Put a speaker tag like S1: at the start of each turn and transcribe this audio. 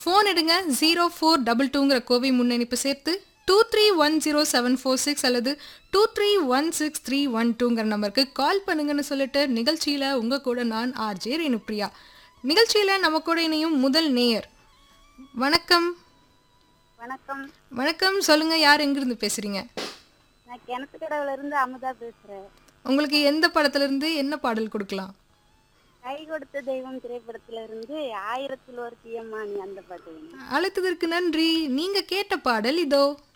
S1: Phone எடுங்க 0422ங்கிற கோவை முன்னணிப்பு சேர்த்து 23107446 அல்லது 23163112ங்கிற நம்பருக்கு கால் பண்ணுங்கன்னு சொல்லிட்டு நிகழ்ச்சியில உங்க கூட நான் ஆர்ஜே ரேணுப்ரியா. நிகழ்ச்சியில நம்ம கூட இணையும் முதல் நேயர். வணக்கம்.
S2: வணக்கம்.
S1: வணக்கம், சொல்லுங்க, யார் எங்கிருந்து பேசுறீங்க?
S2: நான் கிணத்துக்கடவுல இருந்து அமுதா பேசுறேன்.
S1: உங்களுக்கு எந்த படத்துல இருந்து என்ன பாடல் கொடுக்கலாம்?
S2: கை கொடுத்த தெய்வம் திரைப்படத்துல இருந்து ஆயிரத்தில் ஒரு பிரியம்மா நீ அந்த பாட்டு வேணும்.
S1: அழைத்ததற்கு நன்றி. நீங்க கேட்ட பாடல் இதோ.